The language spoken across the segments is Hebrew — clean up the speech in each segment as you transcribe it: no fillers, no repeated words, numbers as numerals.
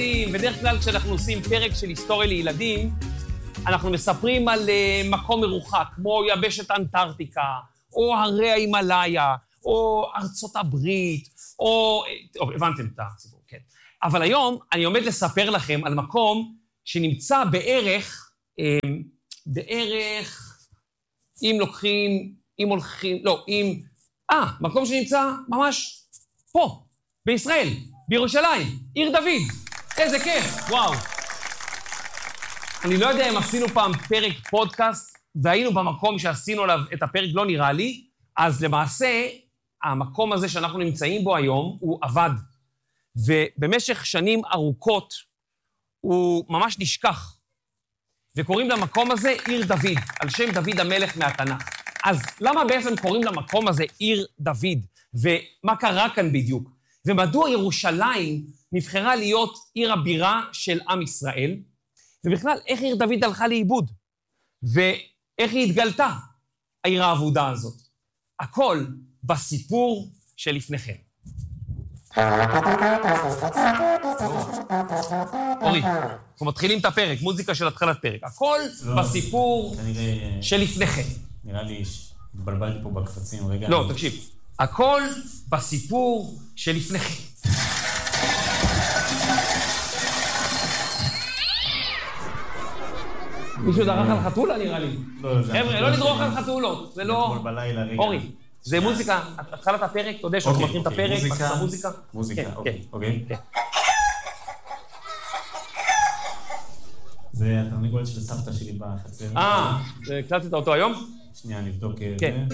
ילדים, בדרך כלל כשאנחנו עושים פרק של היסטוריה לילדים, אנחנו מספרים על מקום מרוחק, כמו יבשת אנטארקטיקה, או הרי ההימאליה, או ארצות הברית, או... טוב, הבנתם את הסיפור, כן. אבל היום אני עומד לספר לכם על מקום שנמצא בערך, מקום שנמצא ממש פה, בישראל, בירושלים, עיר דוד. איזה כיף, וואו. אני לא יודע אם עשינו פעם פרק פודקאסט, והיינו במקום שעשינו עליו את הפרק, לא נראה לי, אז למעשה, המקום הזה שאנחנו נמצאים בו היום, הוא עבד. ובמשך שנים ארוכות, הוא ממש נשכח. וקוראים למקום הזה עיר דוד, על שם דוד המלך מהתנ"ך. אז למה בעצם קוראים למקום הזה עיר דוד? ומה קרה כאן בדיוק? ומדוע ירושלים נבחרה להיות עיר הבירה של עם ישראל? ובכלל, איך עיר דוד הלכה לאיבוד? ואיך היא התגלתה, העיר האבודה הזאת? הכל בסיפור שלפניכם. אורי, אנחנו מתחילים את הפרק, מוזיקה של התחלת פרק. הכל בסיפור שלפניכם. נראה לי שהתבלבלתי פה בקפצים רגע. לא, תקשיב. הכל בסיפור שלפניכם. מישהו דרך על חתולה נראה לי. חבר'ה, לא לדרוך על חתולות. זה לא... אורי, זה מוזיקה. התחלת הפרק, אתה יודע שאנחנו מתחילים את הפרק, מוזיקה. מוזיקה, אוקיי. זה התרנגולת של סבתא שלי בחצר. הקלטת אותו היום? שנייה, נבדוק את כן.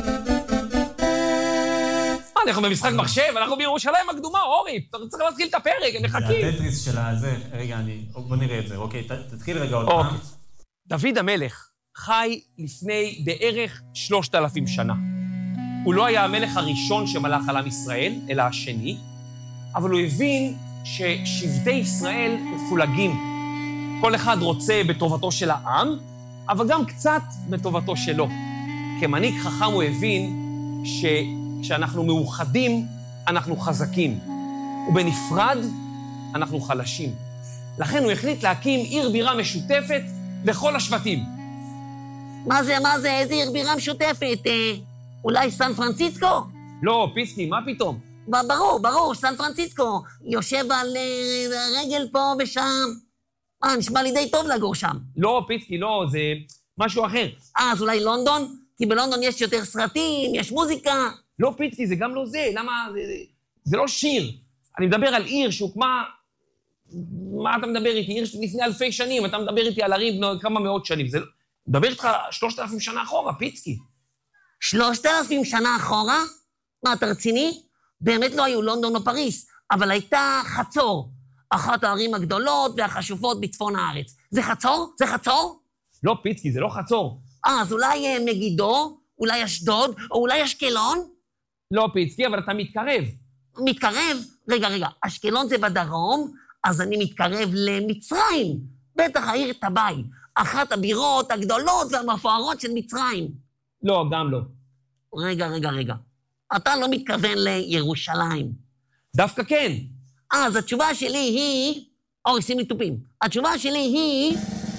אנחנו במשחק מחשב, אנחנו בירושלים הקדומה, אורי, אתה צריך להתחיל את הפרק, הם מחכים. זה הטטריס של הזה, רגע, בוא נראה את זה, אוקיי, תתחיל רגע עוד פעם. דוד המלך חי לפני בערך 3,000 שנה. הוא לא היה המלך הראשון שמלך על עם ישראל, אלא השני, אבל הוא הבין ששבטי ישראל מפולגים. כל אחד רוצה בטובתו של העם, אבל גם קצת בטובתו שלו. כמנהיג חכם הוא הבין שכשאנחנו מאוחדים, אנחנו חזקים, ובנפרד, אנחנו חלשים. לכן הוא החליט להקים עיר בירה משותפת לכל השבטים. מה זה? איזה עיר בירה משותפת? אולי סן פרנסיסקו? לא, פיסקי, מה פתאום? ברור, סן פרנסיסקו. יושב על רגל פה ושם. נשמע לי די טוב לגור שם. לא, פיסקי, לא, זה משהו אחר. אז אולי לונדון? כי בלונדון יש יותר סרטים, יש מוזיקה. לא, פיסקי, זה גם לא זה. למה? זה לא שיר. אני מדבר על עיר שהוקמה... מה אתה מדבר איתי? עיר לפני אלפי שנים, אתה מדבר איתי על ערים כמה מאות שנים. זה... מדבר איתך 3,000 שנה אחורה, פיצקי. 3,000 שנה אחורה? מה, אתה רציני? באמת לא היו לונדון או פריס, אבל הייתה חצור, אחת הערים הגדולות והחשובות בצפון הארץ. זה חצור? זה חצור? לא, פיצקי, זה לא חצור. אז אולי מגידו, אולי אשדוד, או אולי אשקלון? לא, פיצקי, אבל אתה מתקרב. מתקרב? רגע, אשקלון זה בדרום, אז אני מתקרב למצרים. בטח העיר טבעי, אחת הבירות הגדולות והמפוארות של מצרים. לא, גם לא. רגע. אתה לא מתכוון לירושלים. דווקא כן. אז התשובה שלי היא... אורי, שים לי תופים. התשובה שלי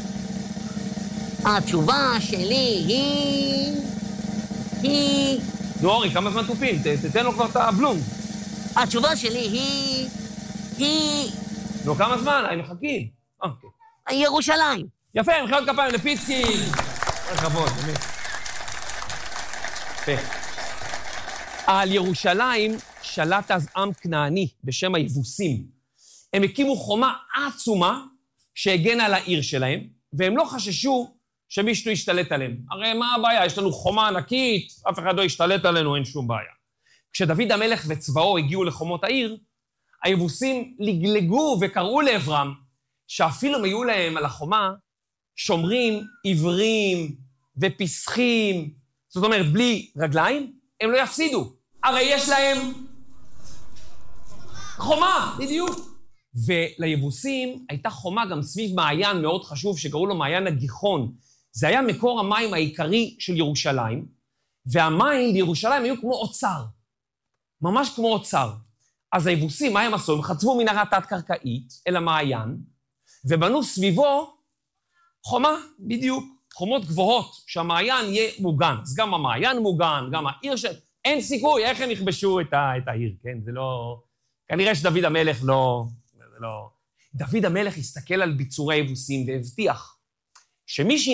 היא... נו, אורי, כמה זמן תופים? תתן לו כבר את הבלום. התשובה שלי היא... נו, כמה זמן? אני מחכים. אוקיי. ירושלים. יפה, מחיאות כפיים לפיצקי. בכבוד, באמת. יפה. על ירושלים שלט אז עם כנעני בשם היבוסים. הם הקימו חומה עצומה שהגנה על העיר שלהם, והם לא חששו שמישהו ישתלט עליהם. הרי מה הבעיה? יש לנו חומה ענקית, אף אחד לא ישתלט עלינו, אין שום בעיה. כשדוד המלך וצבאו הגיעו לחומות העיר, היבוסים לגלגו וקראו לעברם, שאפילו היו להם על החומה שומרים עיוורים ופסחים, זאת אומרת, בלי רגליים, הם לא יפסידו. הרי יש להם חומה, בדיוק. וליבוסים הייתה חומה גם סביב מעיין מאוד חשוב, שקראו לו מעיין הגיחון. זה היה מקור המים העיקרי של ירושלים, והמים בירושלים היו כמו אוצר. ממש כמו אוצר. אז היבוסים, מה הם עשו? הם חצבו מנהרה תת-קרקעית אל המעיין, ובנו סביבו חומה, בדיוק, חומות גבוהות, שהמעיין יהיה מוגן. אז גם המעיין מוגן, גם העיר אין סיכוי, איך הם יכבשו את העיר, כן? זה לא... כנראה שדוד המלך לא... דוד המלך הסתכל על ביצורי היבוסים והבטיח שמי